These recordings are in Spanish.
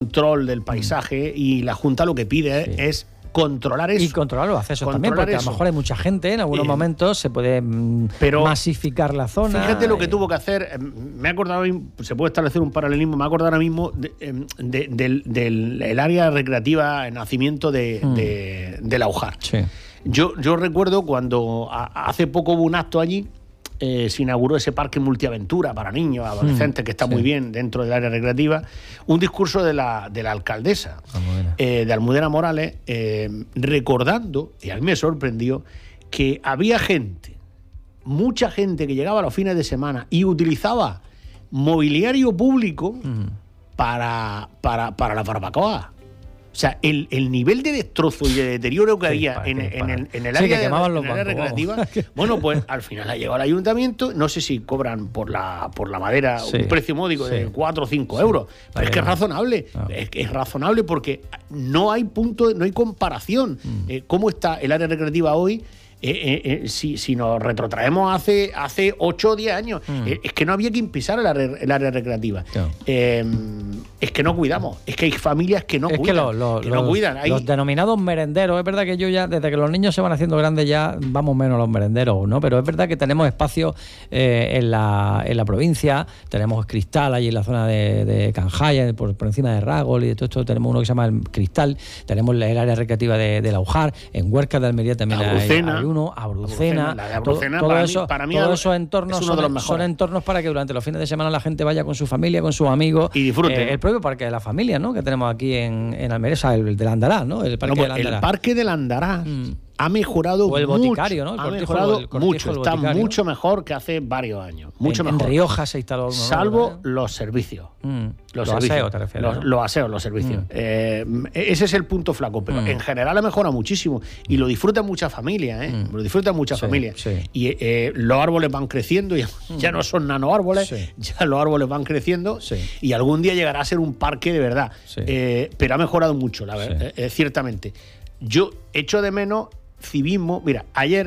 control del paisaje y la Junta lo que pide es controlar eso. Y controlar los accesos también, porque a lo mejor hay mucha gente, en algunos momentos se puede masificar la zona. Fíjate lo que tuvo que hacer, me he acordado, se puede establecer un paralelismo, me he acordado ahora mismo del área recreativa en nacimiento de Laujar. Sí. Yo recuerdo cuando hace poco hubo un acto allí, se inauguró ese parque multiaventura para niños, adolescentes, que está muy bien dentro del área recreativa, un discurso de la alcaldesa de Almudena Morales, recordando, y a mí me sorprendió, que había mucha gente que llegaba a los fines de semana y utilizaba mobiliario público para la barbacoa. O sea, el nivel de destrozo y de deterioro que había en el área recreativa, bueno, pues al final ha llegado al ayuntamiento, no sé si cobran por la madera un precio módico de 4 o 5 euros, pero es que es razonable, es razonable porque no hay comparación. ¿Cómo está el área recreativa hoy? Si nos retrotraemos hace 8 o 10 años, es que no había quien pisar el área recreativa. Es que no cuidamos, es que hay familias que no cuidan. No cuidan. Los denominados merenderos, es verdad que yo ya, desde que los niños se van haciendo grandes, ya vamos menos a los merenderos, ¿no? Pero es verdad que tenemos espacios en la provincia, tenemos Cristal allí en la zona de Canjaya, por encima de Ragol y de todo esto, tenemos uno que se llama el Cristal, tenemos el área recreativa de Laujar, en Huerca de Almería también hay uno, Abrucena, todo eso, para mí todos esos entornos son entornos para que durante los fines de semana la gente vaya con su familia, con sus amigos y disfrute. El propio Parque de la Familia, ¿no?, que tenemos aquí en Almería, el del Andará, ¿no? El Parque del Andará ha mejorado mucho. O el Boticario, ¿no? Ha mejorado mucho. Está mucho mejor que hace varios años. Mucho mejor. En Rioja se instaló uno, salvo los servicios. Los aseos, te refieres. Los servicios. Ese es el punto flaco. Pero en general ha mejorado muchísimo. Y lo disfrutan muchas familias, ¿eh? Lo disfrutan muchas familias. Sí. Y los árboles van creciendo. Ya no son nanoárboles. Ya los árboles van creciendo. Y algún día llegará a ser un parque de verdad. Pero ha mejorado mucho, la verdad, ciertamente. Yo echo de menos civismo. Mira,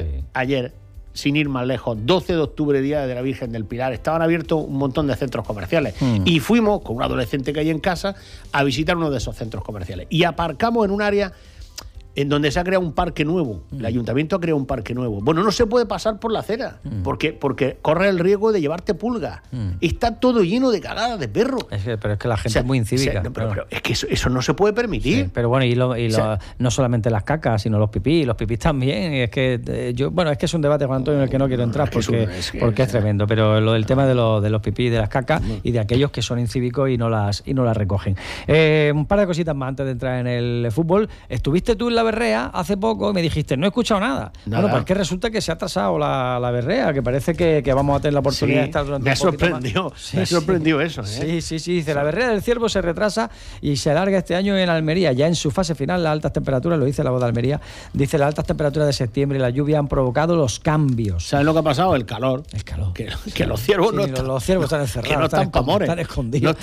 ayer, sin ir más lejos, 12 de octubre, Día de la Virgen del Pilar, estaban abiertos un montón de centros comerciales y fuimos con un adolescente que hay en casa a visitar uno de esos centros comerciales y aparcamos en un área en donde se ha creado un parque nuevo. El ayuntamiento ha creado un parque nuevo. Bueno, no se puede pasar por la acera porque corre el riesgo de llevarte pulgas. Está todo lleno de cagadas de perros. Pero es que la gente es muy incívica. Pero es que eso no se puede permitir. Sí, pero bueno, no solamente las cacas, sino los pipís también. Y es que es que es un debate, Juan Antonio, en el que no quiero entrar porque es tremendo. Pero lo del tema de los pipís, de las cacas y de aquellos que son incívicos y no las recogen. Un par de cositas más antes de entrar en el fútbol. ¿Estuviste tú en la Berrea hace poco y me dijiste, no he escuchado nada? Bueno, pues que resulta que se ha atrasado la Berrea, que parece que vamos a tener la oportunidad de estar durante un poquito más. Me sorprendió eso, ¿eh? Sí, dice, la Berrea del Ciervo se retrasa y se alarga este año en Almería, ya en su fase final. Las altas temperaturas, lo dice la voz de Almería, dice, las altas temperaturas de septiembre y la lluvia han provocado los cambios. ¿Sabes lo que ha pasado? El calor. Que los ciervos los ciervos están encerrados, que no están pa' amores, están escondidos,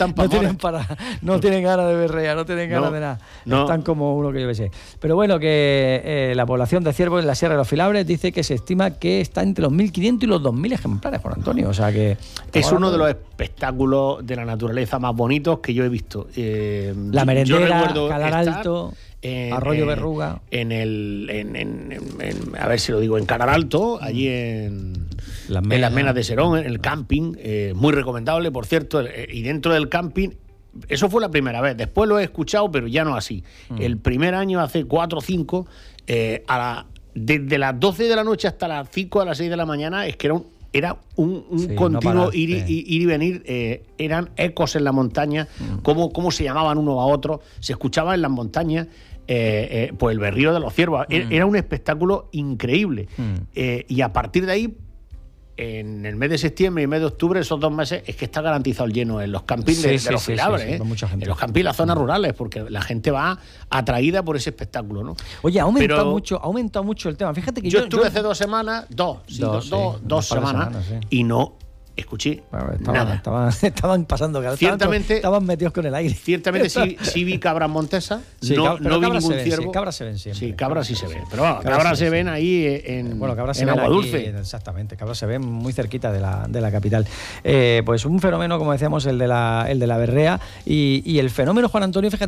no tienen ganas de berrea, no tienen ganas de nada, están como uno que yo sé. Pero bueno, que la población de ciervos en la Sierra de los Filabres dice que se estima que está entre los 1.500 y los 2.000 ejemplares, Juan Antonio. O sea que es uno de los espectáculos de la naturaleza más bonitos que yo he visto. La Merendera, Calar Alto, Arroyo Berruga. A ver si lo digo, en Calar Alto, allí en Las Menas de Serón, en el camping, muy recomendable, por cierto, y dentro del camping. Eso fue la primera vez, después lo he escuchado, pero ya no así. El primer año, hace 4 o 5, desde las 12 de la noche hasta las 5 a las 6 de la mañana, es que era un continuo ir y venir. Eran ecos en la montaña, cómo se llamaban uno a otro, se escuchaba en las montañas. Pues el berrío de los ciervos. Era un espectáculo increíble. Y a partir de ahí, en el mes de septiembre y el mes de octubre, esos 2 meses, es que está garantizado el lleno en los campings de los Filabres, en los campings, las zonas rurales, porque la gente va atraída por ese espectáculo, ¿no? Oye, ha aumentado mucho el tema. Fíjate que yo estuve hace 2 semanas, dos semanas, y no escuché nada. Estaban pasando, ciertamente, estaban metidos con el aire. Ciertamente sí vi cabras montesas, no vi ningún ciervo. Cabras se ven siempre. Sí, cabras sí se ven. Pero bueno, cabras se ven ahí en Agua Dulce. Exactamente, cabras se ven muy cerquita de la capital. Pues un fenómeno, como decíamos, el de la berrea. Y el fenómeno, Juan Antonio, fíjate,